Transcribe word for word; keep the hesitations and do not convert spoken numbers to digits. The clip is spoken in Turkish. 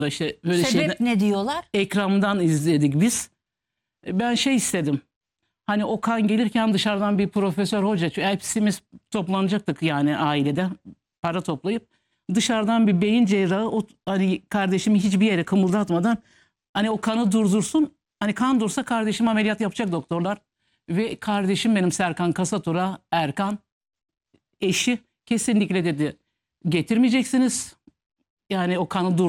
İşte böyle Sebep şeyden, ne diyorlar? ekrandan izledik biz. Ben şey istedim. Hani o kan gelirken dışarıdan bir profesör hoca, çünkü hepsimiz toplanacaktık yani ailede para toplayıp dışarıdan bir beyin cerrahı o, hani kardeşimi hiçbir yere kımıldatmadan hani o kanı durdursun. Hani kan dursa kardeşim ameliyat yapacak doktorlar. Ve kardeşim benim Serkan Kasatura Erkan eşi kesinlikle dedi getirmeyeceksiniz. Yani o kanı dur